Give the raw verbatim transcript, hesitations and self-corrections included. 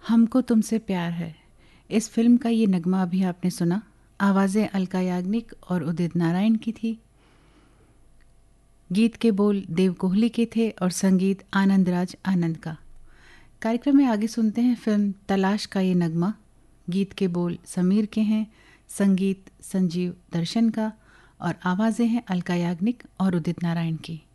हमको तुमसे प्यार है। इस फिल्म का ये नगमा अभी आपने सुना। आवाज़ें अलका याग्निक और उदित नारायण की थी। गीत के बोल देव कोहली के थे और संगीत आनंदराज आनंद का। कार्यक्रम में आगे सुनते हैं फिल्म तलाश का ये नगमा। गीत के बोल समीर के हैं, संगीत संजीव दर्शन का और आवाज़ें हैं अलका याग्निक और उदित नारायण की।